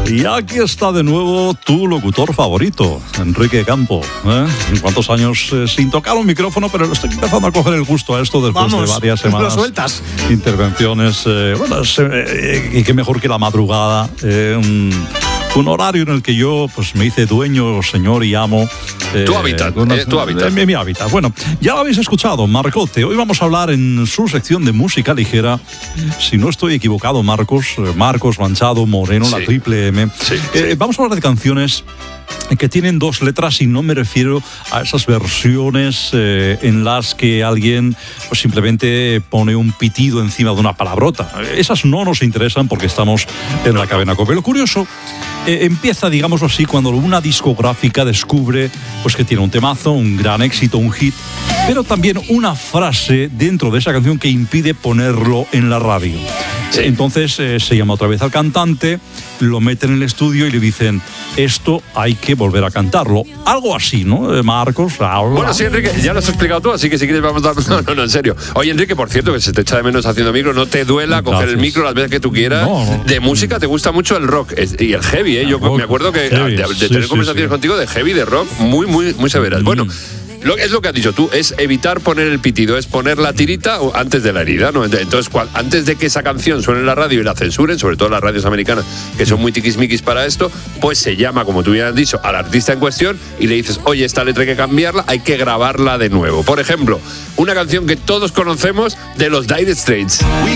Y aquí está de nuevo tu locutor favorito, Enrique Campo. ¿Cuántos años sin tocar un micrófono? Pero estoy empezando a coger el gusto a esto después de varias semanas. Lo sueltas. Intervenciones, y qué mejor que la madrugada. Un horario en el que yo pues me hice dueño, señor y amo. Tu hábitat. Mi hábitat. Bueno, ya lo habéis escuchado, Marcote. Hoy vamos a hablar en su sección de música ligera. Si no estoy equivocado, Marcos Manchado Moreno, sí. La Triple M. Sí. Vamos a hablar de canciones que tienen dos letras y no me refiero a esas versiones en las que alguien pues, simplemente pone un pitido encima de una palabrota. Esas no nos interesan porque estamos en la cadena COPE. Lo curioso empieza, digámoslo así, cuando una discográfica descubre pues, que tiene un temazo, un gran éxito, un hit, pero también una frase dentro de esa canción que impide ponerlo en la radio. Sí. Entonces se llama otra vez al cantante, lo meten en el estudio y le dicen, esto hay que volver a cantarlo. Algo así, ¿no, Marcos? Bueno, sí, Enrique, ya lo has explicado tú, así que si quieres vamos a dar... No, en serio. Oye, Enrique, por cierto, que se te echa de menos haciendo micro, no te duela coger el micro las veces que tú quieras. No. De música te gusta mucho el rock y el heavy, ¿eh? Yo me acuerdo que de tener conversaciones contigo de heavy, de rock, muy severas. Bueno... Es lo que has dicho tú, es evitar poner el pitido, es poner la tirita antes de la herida, ¿no? Entonces, antes de que esa canción suene en la radio y la censuren, sobre todo las radios americanas, que son muy tiquismiquis para esto, pues se llama, como tú bien has dicho, al artista en cuestión y le dices, oye, esta letra hay que cambiarla, hay que grabarla de nuevo. Por ejemplo, una canción que todos conocemos de los Dire Straits.